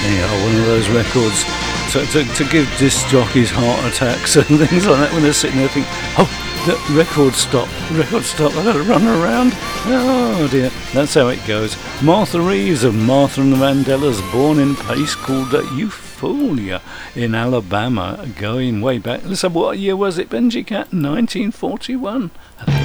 Yeah, one of those records to give disc jockeys heart attacks and things like that when they're sitting there thinking, oh, the record stop, I've got to run around. Oh dear, that's how it goes. Martha Reeves of Martha and the Vandellas, born in a place called Euphoria in Alabama, going way back. Listen, what year was it, Benji Cat? 1941.